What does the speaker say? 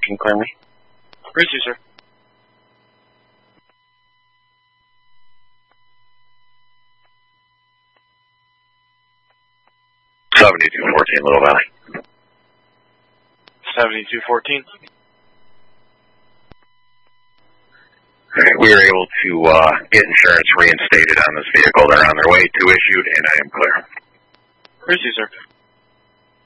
can you clear me? Receive, sir. Little Valley. 7214. Alright, we were able to get insurance reinstated on this vehicle. They're on their way to issued, and I am clear. Receive, sir.